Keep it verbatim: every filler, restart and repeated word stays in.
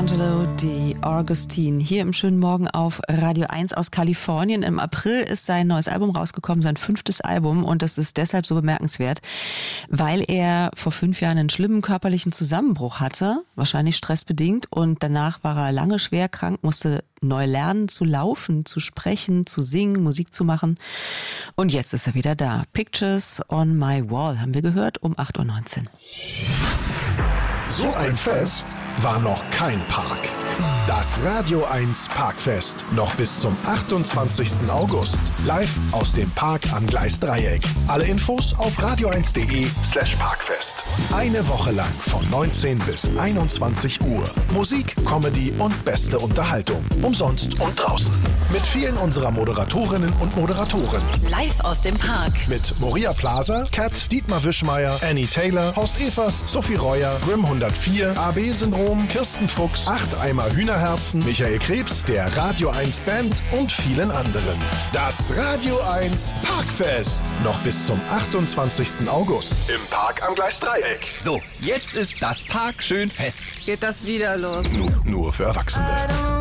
Angelo Di Augustine hier im schönen Morgen auf Radio eins aus Kalifornien. Im April ist sein neues Album rausgekommen, sein fünftes Album, und das ist deshalb so bemerkenswert, weil er vor fünf Jahren einen schlimmen körperlichen Zusammenbruch hatte, wahrscheinlich stressbedingt, und danach war er lange schwer krank, musste neu lernen zu laufen, zu sprechen, zu singen, Musik zu machen, und jetzt ist er wieder da. Pictures on my wall haben wir gehört um acht Uhr neunzehn. So ein Fest war noch kein Park. Das Radio eins Parkfest. Noch bis zum achtundzwanzigsten August. Live aus dem Park am Gleisdreieck. Alle Infos auf radio eins punkt de slash parkfest. Eine Woche lang von neunzehn bis einundzwanzig Uhr. Musik, Comedy und beste Unterhaltung. Umsonst und draußen. Mit vielen unserer Moderatorinnen und Moderatoren. Live aus dem Park. Mit Moria Plaza, Kat, Dietmar Wischmeier, Annie Taylor, Horst Evers, Sophie Reuer, Grimm hundertvier, A B-Syndrom, Kirsten Fuchs, Acht Eimer Hühnerherzen, Michael Krebs, der Radio eins Band und vielen anderen. Das Radio eins Parkfest. Noch bis zum achtundzwanzigsten August. Im Park am Gleisdreieck. So, jetzt ist das Park schön fest. Geht das wieder los? Nur, nur für Erwachsene.